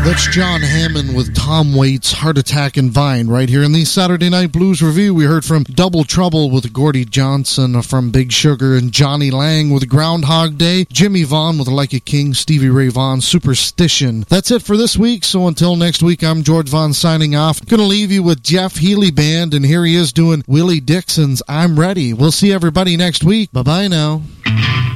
That's John Hammond with Tom Waits' Heart Attack and Vine right here in the Saturday Night Blues Review. We heard from Double Trouble with Gordie Johnson from Big Sugar and Johnny Lang with Groundhog Day, Jimmy Vaughn with Like a King, Stevie Ray Vaughan, Superstition. That's it for this week, so until next week, I'm George Vaughn signing off. Gonna leave you with Jeff Healey Band, and here he is doing Willie Dixon's I'm Ready. We'll see everybody next week. Bye-bye now.